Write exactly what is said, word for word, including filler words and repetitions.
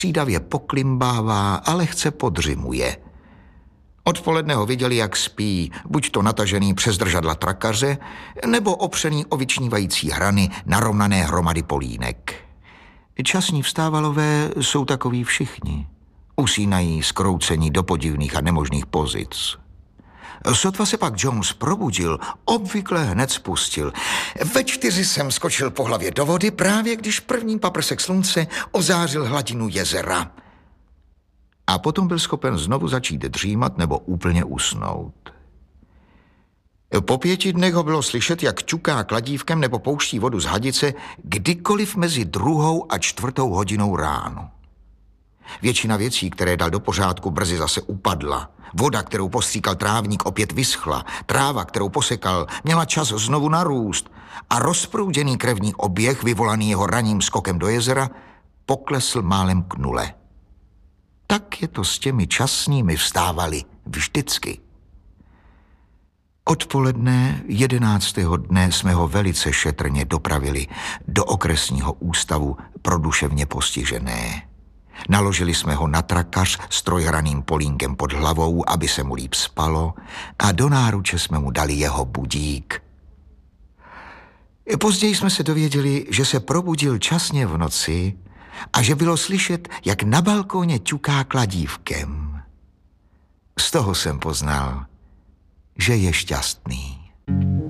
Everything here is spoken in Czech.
Střídavě poklimbává a lehce podřimuje. Odpoledne ho viděli, jak spí, buď to natažený přes držadla trakaře, nebo opřený o vyčnívající hrany narovnané hromady polínek. Časní vstávalové jsou takoví všichni. Usínají skroucení do podivných a nemožných pozic. Sotva se pak Jones probudil, obvykle hned spustil. Ve čtyři jsem skočil po hlavě do vody, právě když první paprsek slunce ozářil hladinu jezera. A potom byl schopen znovu začít dřímat nebo úplně usnout. Po pěti dnech ho bylo slyšet, jak ťuká kladívkem nebo pouští vodu z hadice kdykoliv mezi druhou a čtvrtou hodinou ráno. Většina věcí, které dal do pořádku, brzy zase upadla. Voda, kterou postříkal trávník, opět vyschla. Tráva, kterou posekal, měla čas znovu narůst a rozprouděný krevní oběh, vyvolaný jeho ranním skokem do jezera, poklesl málem k nule. Tak je to s těmi časnými vstávali vždycky. Odpoledne jedenáctého dne jsme ho velice šetrně dopravili do okresního ústavu pro duševně postižené. Naložili jsme ho na trakař s trojhraným polínkem pod hlavou, aby se mu líp spalo, a do náruče jsme mu dali jeho budík. Později jsme se dověděli, že se probudil časně v noci a že bylo slyšet, jak na balkóně ťuká kladívkem. Z toho jsem poznal, že je šťastný.